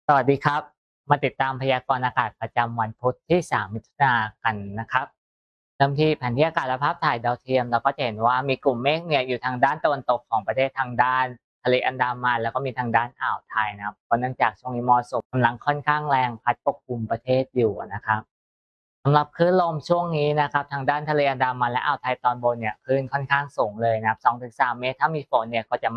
สวัสดีครับมาติดตามพยากรณ์อากาศประจำวันพุธที่3มิถุนายนกันนะครับเริ่มที่แผนที่อากาศและภาพถ่ายดาวเทียมเราก็จะเห็นว่ามีกลุ่มเมฆเนี่ยอยู่ทางด้านตะวันตกของประเทศทางด้านทะเลอันดามันแล้วก็มีทางด้านอ่าวไทยนะครับเพราะเนื่องจากช่วงนี้มรสุมกำลังค่อนข้างแรงพัดปกคลุมประเทศอยู่นะครับสำหรับคลื่นลมช่วงนี้นะครับทางด้านทะเลอันดามันและอ่าวไทยตอนบนเนี่ยคลื่นค่อนข้างสูงเลยนะครับ2-3 เมตรถ้ามีฝนเนี่ยก็จะ